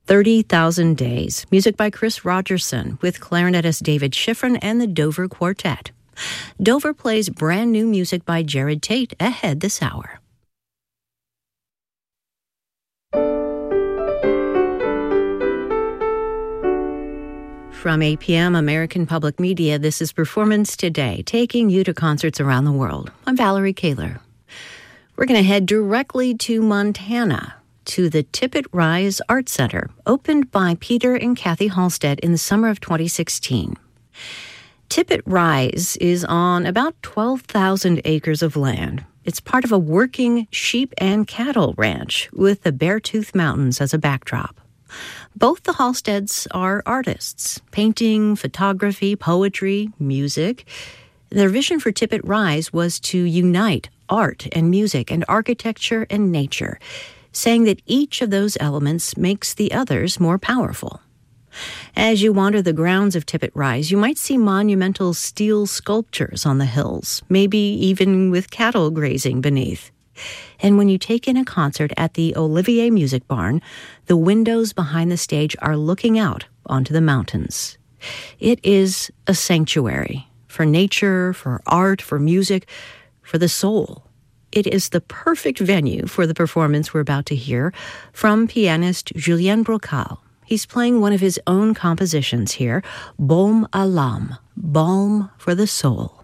30,000 Days, music by Chris Rogerson, with clarinetist David Schifrin and the Dover Quartet. Dover plays brand new music by Jared Tate ahead this hour. From APM American Public Media, this is Performance Today, taking you to concerts around the world. I'm Valerie Kaler. We're going to head directly to Montana, to the Tippett Rise Art Center, opened by Peter and Kathy Halstead in the summer of 2016. Tippett Rise is on about 12,000 acres of land. It's part of a working sheep and cattle ranch with the Beartooth Mountains as a backdrop. Both the Halsteads are artists, painting, photography, poetry, music. Their vision for Tippett Rise was to unite art and music and architecture and nature, saying that each of those elements makes the others more powerful. As you wander the grounds of Tippett Rise, you might see monumental steel sculptures on the hills, maybe even with cattle grazing beneath. And when you take in a concert at the Olivier Music Barn, the windows behind the stage are looking out onto the mountains. It is a sanctuary for nature, for art, for music, for the soul. It is the perfect venue for the performance we're about to hear from pianist Julien Brocal. He's playing one of his own compositions here, Baume à l'âme, Balm for the Soul.